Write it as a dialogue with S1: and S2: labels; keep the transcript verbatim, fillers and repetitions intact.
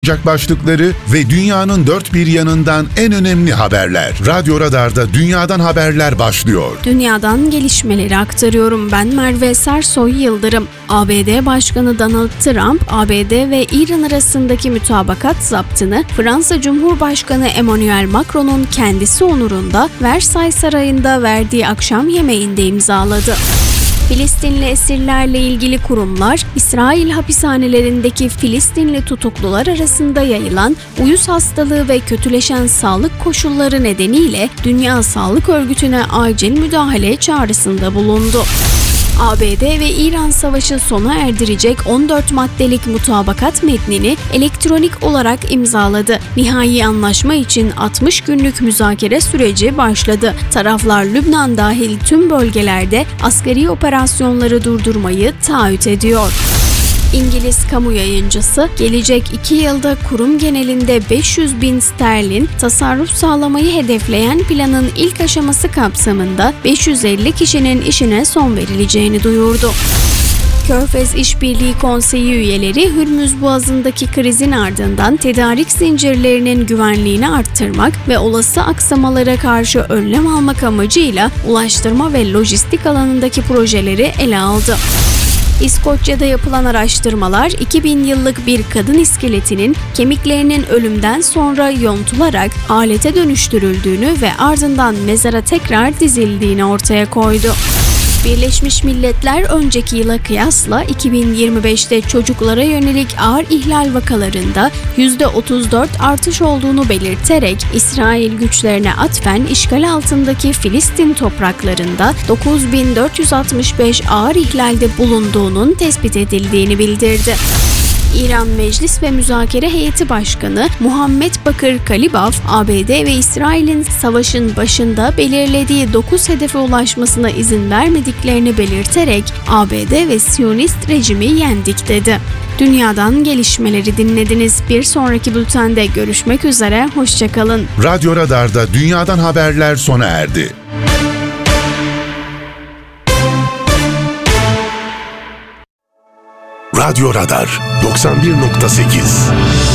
S1: Sıcak başlıkları ve dünyanın dört bir yanından en önemli haberler. Radyo Radar'da Dünyadan Haberler başlıyor.
S2: Dünyadan gelişmeleri aktarıyorum. Ben Merve Sersoy Yıldırım. A B D Başkanı Donald Trump, A B D ve İran arasındaki mütabakat zaptını Fransa Cumhurbaşkanı Emmanuel Macron'un kendisi onurunda Versailles Sarayı'nda verdiği akşam yemeğinde imzaladı. Filistinli esirlerle ilgili kurumlar, İsrail hapishanelerindeki Filistinli tutuklular arasında yayılan uyuz hastalığı ve kötüleşen sağlık koşulları nedeniyle Dünya Sağlık Örgütü'ne acil müdahale çağrısında bulundu. A B D ve İran savaşı sona erdirecek on dört maddelik mutabakat metnini elektronik olarak imzaladı. Nihai anlaşma için altmış günlük müzakere süreci başladı. Taraflar Lübnan dahil tüm bölgelerde askeri operasyonları durdurmayı taahhüt ediyor. İngiliz kamu yayıncısı, gelecek iki yılda kurum genelinde beş yüz bin sterlin tasarruf sağlamayı hedefleyen planın ilk aşaması kapsamında beş yüz elli kişinin işine son verileceğini duyurdu. Körfez İşbirliği Konseyi üyeleri Hürmüz Boğazı'ndaki krizin ardından tedarik zincirlerinin güvenliğini arttırmak ve olası aksamalara karşı önlem almak amacıyla ulaştırma ve lojistik alanındaki projeleri ele aldı. İskoçya'da yapılan araştırmalar iki bin yıllık bir kadın iskeletinin kemiklerinin ölümden sonra yontularak alete dönüştürüldüğünü ve ardından mezara tekrar dizildiğini ortaya koydu. Birleşmiş Milletler önceki yıla kıyasla iki bin yirmi beşte çocuklara yönelik ağır ihlal vakalarında yüzde otuz dört artış olduğunu belirterek İsrail güçlerine atfen işgal altındaki Filistin topraklarında dokuz bin dört yüz altmış beş ağır ihlalde bulunduğunun tespit edildiğini bildirdi. İran Meclis ve Müzakere Heyeti Başkanı Muhammed Bakır Kalibaf, A B D ve İsrail'in savaşın başında belirlediği dokuz hedefe ulaşmasına izin vermediklerini belirterek A B D ve Siyonist rejimi yendik dedi. Dünyadan gelişmeleri dinlediniz. Bir sonraki bültende görüşmek üzere, hoşça kalın.
S1: Radyo Radar'da Dünyadan Haberler sona erdi. Radyo Radar doksan bir nokta sekiz